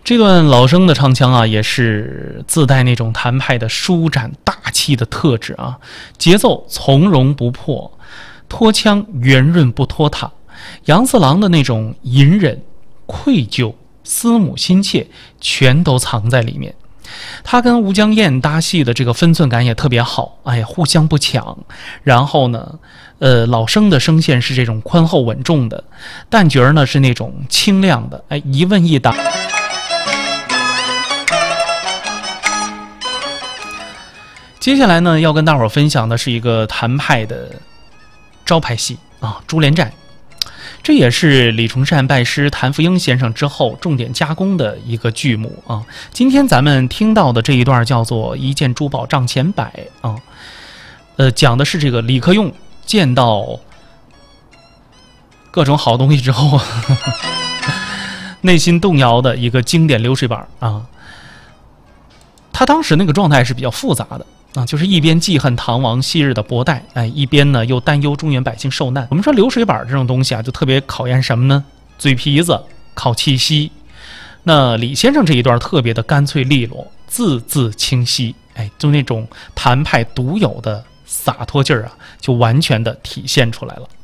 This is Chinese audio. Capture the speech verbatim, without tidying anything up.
这段老生的唱腔啊，也是自带那种谭派的舒展大气的特质啊，节奏从容不迫，拖腔圆润不拖沓，杨四郎的那种隐忍、愧疚、思母心切，全都藏在里面。他跟吴江燕搭戏的这个分寸感也特别好，哎呀，互相不抢。然后呢，呃，老生的声线是这种宽厚稳重的，旦角呢是那种清亮的，哎，一问一答。接下来呢，要跟大伙儿分享的是一个谭派的招牌戏啊，《珠帘寨》。这也是李崇善拜师谭福英先生之后重点加工的一个剧目啊。今天咱们听到的这一段叫做一件珠宝账前摆啊，呃，讲的是这个李克用见到各种好东西之后内心动摇的一个经典流水板啊。他当时那个状态是比较复杂的啊，就是一边记恨唐王昔日的薄待，哎，一边呢又担忧中原百姓受难。我们说流水板这种东西啊，就特别考验什么呢？嘴皮子，考气息。那李先生这一段特别的干脆利落，字字清晰，哎，就那种谭派独有的洒脱劲儿啊，就完全的体现出来了。